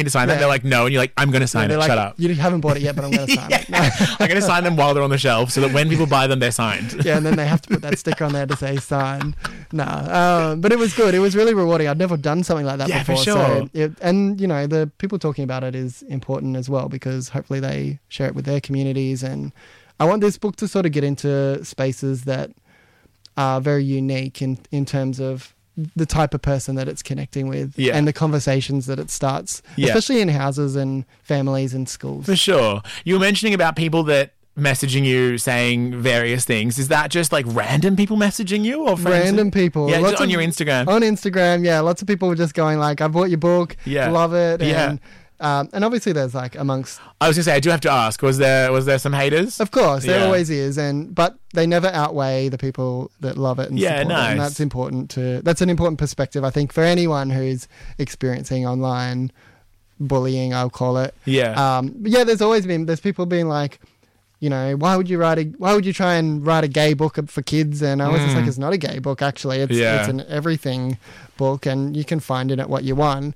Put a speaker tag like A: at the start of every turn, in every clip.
A: to sign that? They're like, no. And you're like, I'm going to sign it.
B: Like,
A: Shut up.
B: You haven't bought it yet, but I'm going to sign it.
A: I'm going to sign them while they're on the shelf so that when people buy them, they're signed.
B: Yeah, and then they have to put that sticker on there to say signed. But it was good. It was really rewarding. I'd never done something like that before.
A: For sure.
B: And, the people talking about it is important as well because hopefully they share it with their communities. And I want this book to sort of get into spaces that are very unique in terms of the type of person that it's connecting with and the conversations that it starts, especially in houses and families and schools.
A: For sure. You were mentioning about people that messaging you saying various things. Is that just like random people messaging you or friends?
B: Random people.
A: Yeah, just on your Instagram.
B: On Instagram, yeah. Lots of people were just going like, I bought your book, love it. And obviously there's like amongst...
A: I was going to say, I do have to ask, was there some haters?
B: Of course, there always is. But they never outweigh the people that love it and support it. And that's important that's an important perspective, I think, for anyone who's experiencing online bullying, I'll call it.
A: Yeah.
B: There's people being like, why would you try and write a gay book for kids? And I was just like, it's not a gay book, actually. It's an everything book and you can find in it what you want.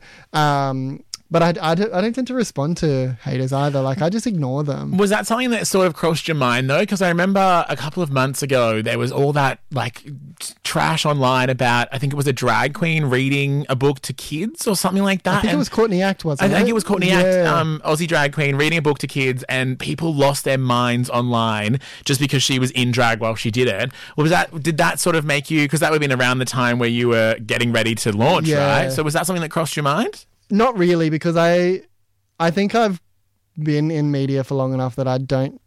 B: But I don't tend to respond to haters either. Like, I just ignore them.
A: Was that something that sort of crossed your mind, though? Because I remember a couple of months ago, there was all that, like, trash online about, I think it was a drag queen reading a book to kids or something like that.
B: I think it was Courtney Act, wasn't it?
A: I think it was Courtney Act, Aussie drag queen, reading a book to kids, and people lost their minds online just because she was in drag while she did it. Did that sort of make you, because that would have been around the time where you were getting ready to launch, right? So was that something that crossed your mind?
B: Not really, because I think I've been in media for long enough that I don't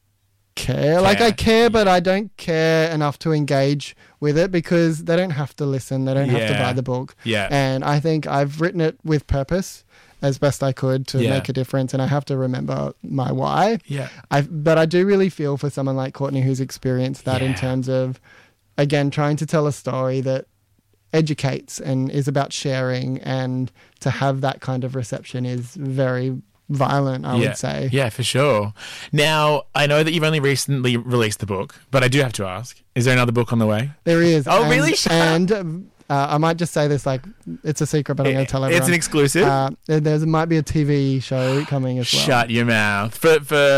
B: care. Like, I care, but I don't care enough to engage with it because they don't have to listen. They don't have to buy the book.
A: Yeah.
B: And I think I've written it with purpose as best I could to make a difference, and I have to remember my why.
A: Yeah.
B: But I do really feel for someone like Courtney who's experienced that in terms of, again, trying to tell a story that educates and is about sharing, and to have that kind of reception is very violent, I would say.
A: Yeah, for sure. Now, I know that you've only recently released the book, but I do have to ask, is there another book on the way?
B: There is.
A: Oh, really?
B: And I might just say this, like, it's a secret, but I'm going to tell everyone.
A: It's an exclusive?
B: There might be a TV show coming as well.
A: Shut your mouth. For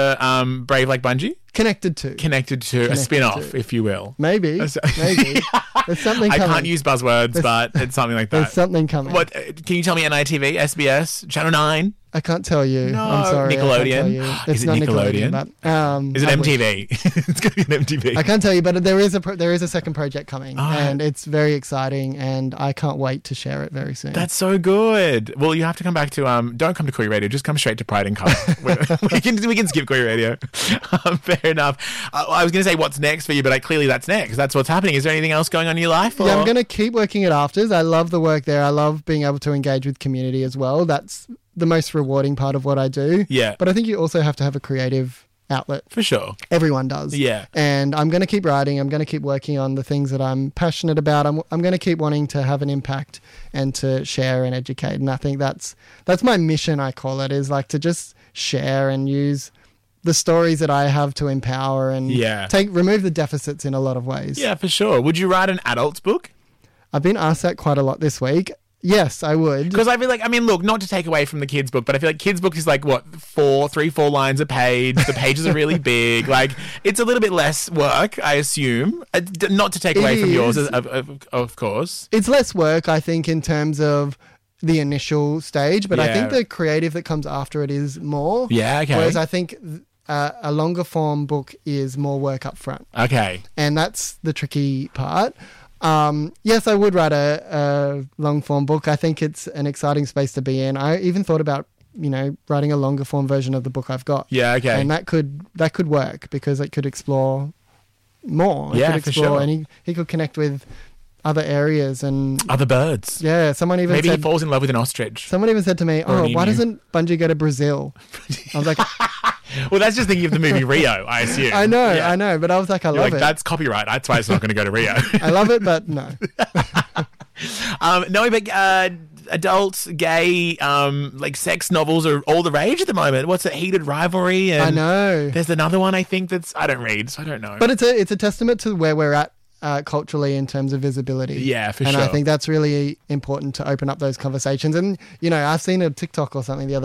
A: Brave Like Bungie?
B: Connected to
A: a spin-off, if you will.
B: Maybe. There's something coming.
A: I can't use buzzwords, but it's something like that.
B: There's something coming.
A: What? Can you tell me NITV, SBS, Channel 9?
B: I can't tell you.
A: No.
B: I'm sorry.
A: Nickelodeon?
B: It's not Nickelodeon. But,
A: is it MTV? It's going to be an MTV.
B: I can't tell you, but there is a second project coming, and it's very exciting, and I can't wait to share it very soon.
A: That's so good. Well, you have to come back to don't come to Queer Radio. Just come straight to Pride and Colour. we can skip Queer Radio. Fair enough. I was going to say what's next for you, but clearly that's next. That's what's happening. Is there anything else going on in your life? Or?
B: Yeah, I'm going to keep working at Afters. I love the work there. I love being able to engage with community as well. That's the most rewarding part of what I do.
A: Yeah.
B: But I think you also have to have a creative outlet.
A: For sure.
B: Everyone does.
A: Yeah. And
B: I'm going to keep writing. I'm going to keep working on the things that I'm passionate about. I'm going to keep wanting to have an impact and to share and educate. And I think that's my mission, I call it, is like to just share and use the stories that I have to empower and remove the deficits in a lot of ways.
A: Yeah, for sure. Would you write an adult's book?
B: I've been asked that quite a lot this week. Yes, I would.
A: Because I feel like, look, not to take away from the kids' book, but I feel like kids' book is like, what, 4 lines a page. The pages are really big. Like, it's a little bit less work, I assume. Not to take away from yours, of course.
B: It's less work, I think, in terms of the initial stage, but I think the creative that comes after it is more.
A: Yeah, okay.
B: Whereas I think a longer form book is more work up front.
A: Okay.
B: And that's the tricky part. Yes, I would write a long form book. I think it's an exciting space to be in. I even thought about, writing a longer form version of the book I've got.
A: Yeah, okay.
B: And that could work because it could explore more.
A: Yeah, for sure.
B: And he could connect with other areas and
A: other birds.
B: Yeah, someone even
A: maybe
B: said,
A: he falls in love with an ostrich.
B: Someone even said to me, why doesn't Bungie go to Brazil? I was like...
A: Well, that's just thinking of the movie Rio, I assume.
B: I know, but I was like, I love it.
A: That's copyright. That's why it's not going to go to Rio.
B: I love it, but no.
A: Adult, gay, sex novels are all the rage at the moment. What's it? Heated Rivalry. And
B: I know.
A: There's another one I think I don't read, so I don't know.
B: But it's a testament to where we're at culturally in terms of visibility.
A: Yeah, for
B: and
A: sure.
B: I think that's really important to open up those conversations. And, you know, I've seen a TikTok or something the other